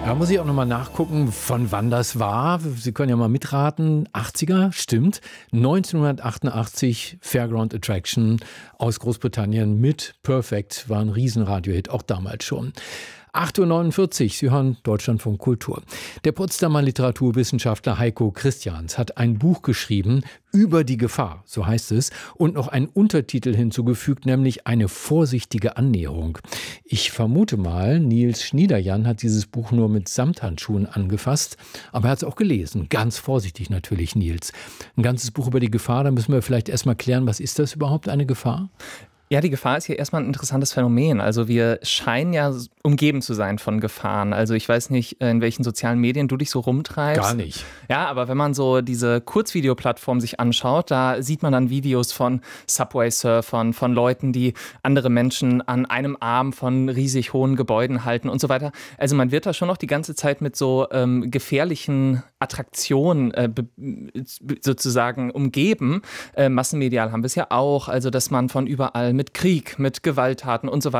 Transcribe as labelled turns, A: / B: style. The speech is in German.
A: Da muss ich auch nochmal nachgucken, von wann das war. Sie können ja mal mitraten. 80er, stimmt. 1988, Fairground Attraction aus Großbritannien mit Perfect, war ein Riesenradiohit, auch damals schon. 8.49 Uhr, Sie hören Deutschlandfunk Kultur. Der Potsdamer Literaturwissenschaftler Heiko Christians hat ein Buch geschrieben über die Gefahr, so heißt es, und noch einen Untertitel hinzugefügt, nämlich eine vorsichtige Annäherung. Ich vermute mal, Nils Schniederjan hat dieses Buch nur mit Samthandschuhen angefasst, aber er hat es auch gelesen. Ganz vorsichtig natürlich, Nils. Ein ganzes Buch über die Gefahr, da müssen wir vielleicht erstmal klären, was ist das überhaupt, eine Gefahr?
B: Ja, die Gefahr ist hier erstmal ein interessantes Phänomen. Also wir scheinen ja umgeben zu sein von Gefahren. Also ich weiß nicht, in welchen sozialen Medien du dich so rumtreibst.
A: Gar nicht.
B: Ja, aber wenn man so diese Kurzvideoplattform sich anschaut, da sieht man dann Videos von Subway-Surfern, von Leuten, die andere Menschen an einem Arm von riesig hohen Gebäuden halten und so weiter. Also man wird da schon noch die ganze Zeit mit so gefährlichen Attraktionen sozusagen umgeben. Massenmedial haben wir es ja auch, also dass man von überall mit Krieg, mit Gewalttaten und so weiter